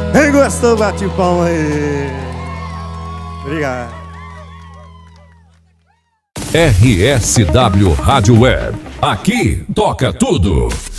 Quem gostou, bate o pão aí. Obrigado. RSW Rádio Web. Aqui toca tudo.